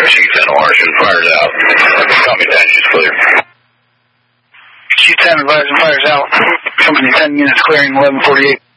Q10 orange and fires out. Call me 10, she's clear. Q10 advising fires out. Company 10 units clearing 1148.